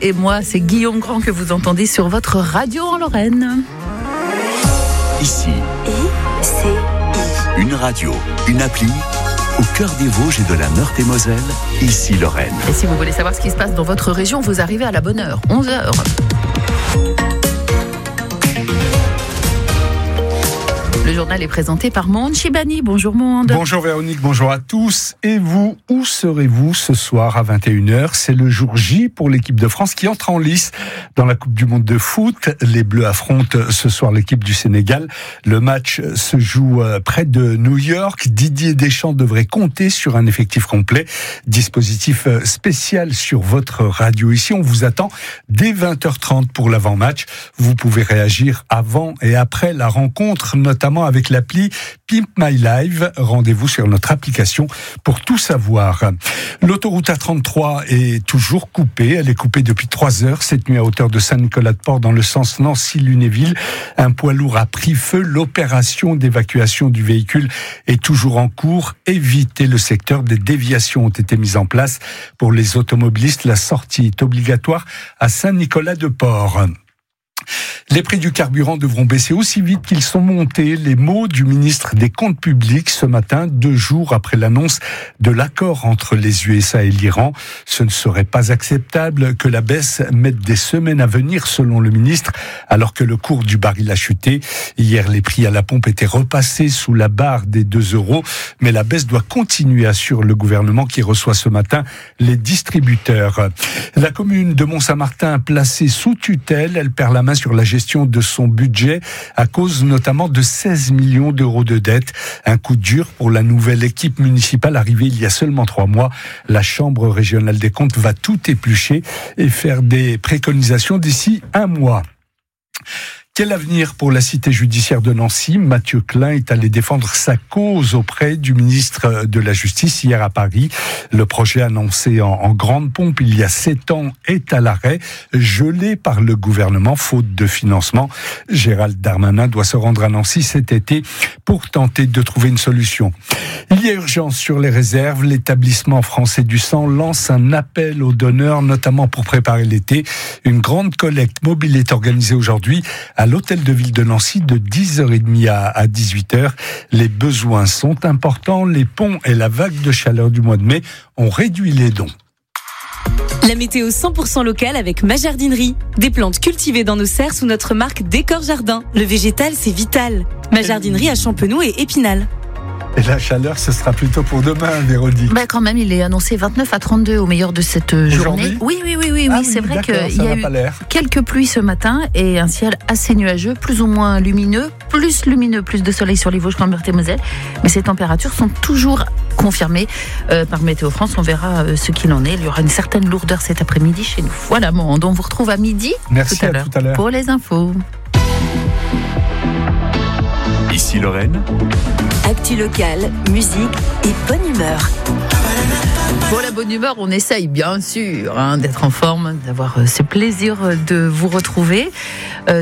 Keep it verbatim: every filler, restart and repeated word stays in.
et moi, c'est Guillaume Grand que vous entendez sur votre radio en Lorraine. Ici, I C I. une radio, une appli, au cœur des Vosges et de la Meurthe-et-Moselle, ici Lorraine. Et si vous voulez savoir ce qui se passe dans votre région, vous arrivez à la bonne heure, onze heures. Le journal est présenté par Monde Chibani. Bonjour Monde. Bonjour Véronique, bonjour à tous. Et vous, où serez-vous ce soir à vingt et une heures ? C'est le jour J pour l'équipe de France qui entre en lice dans la Coupe du Monde de foot. Les Bleus affrontent ce soir l'équipe du Sénégal. Le match se joue près de New York. Didier Deschamps devrait compter sur un effectif complet. Dispositif spécial sur votre radio ici. On vous attend dès vingt heures trente pour l'avant-match. Vous pouvez réagir avant et après la rencontre, notamment avec l'appli Pimp My Live. Rendez-vous sur notre application pour tout savoir. L'autoroute A trente-trois est toujours coupée. Elle est coupée depuis trois heures cette nuit à hauteur de Saint-Nicolas-de-Port dans le sens Nancy-Lunéville. Un poids lourd a pris feu. L'opération d'évacuation du véhicule est toujours en cours. Évitez le secteur. Des déviations ont été mises en place. Pour les automobilistes, la sortie est obligatoire à Saint-Nicolas-de-Port. Les prix du carburant devront baisser aussi vite qu'ils sont montés. Les mots du ministre des Comptes publics ce matin, deux jours après l'annonce de l'accord entre les U S A et l'Iran. Ce ne serait pas acceptable que la baisse mette des semaines à venir, selon le ministre, alors que le cours du baril a chuté. Hier, les prix à la pompe étaient repassés sous la barre des deux euros, mais la baisse doit continuer, assure le gouvernement qui reçoit ce matin les distributeurs. La commune de Mont-Saint-Martin, placée sous tutelle, elle perd la main sur la gestion de son budget à cause notamment de seize millions d'euros de dettes. Un coup dur pour la nouvelle équipe municipale arrivée il y a seulement trois mois. La Chambre régionale des comptes va tout éplucher et faire des préconisations d'ici un mois. Quel avenir pour la cité judiciaire de Nancy ? Mathieu Klein est allé défendre sa cause auprès du ministre de la Justice hier à Paris. Le projet annoncé en, en grande pompe il y a sept ans est à l'arrêt, gelé par le gouvernement faute de financement. Gérald Darmanin doit se rendre à Nancy cet été pour tenter de trouver une solution. Il y a urgence sur les réserves. L'établissement français du sang lance un appel aux donneurs, notamment pour préparer l'été. Une grande collecte mobile est organisée aujourd'hui à l'hôtel de ville de Nancy de dix heures trente à dix-huit heures. Les besoins sont importants. Les ponts et la vague de chaleur du mois de mai ont réduit les dons. La météo cent pour cent locale avec ma jardinerie. Des plantes cultivées dans nos serres sous notre marque Décor Jardin. Le végétal, c'est vital. Ma jardinerie à Champenoux et Épinal. Et la chaleur, ce sera plutôt pour demain, Véronique. Bah quand même, il est annoncé vingt-neuf à trente-deux au meilleur de cette journée. Oui, oui, oui, oui, ah oui. oui, c'est vrai qu'il y a eu l'air. quelques pluies ce matin et un ciel assez nuageux, plus ou moins lumineux, plus lumineux, plus de soleil sur les Vosges qu'en Meurthe-et-Moselle. Mais ces températures sont toujours confirmées euh, par Météo France. On verra euh, ce qu'il en est. Il y aura une certaine lourdeur cet après-midi chez nous. Voilà, bon, on vous retrouve à midi. Merci tout à, à l'heure tout à l'heure pour les infos. Ici Lorraine. Actu locale, musique et bonne humeur. Pour la bonne humeur, on essaye bien sûr hein, d'être en forme, d'avoir euh, ce plaisir de vous retrouver. Euh,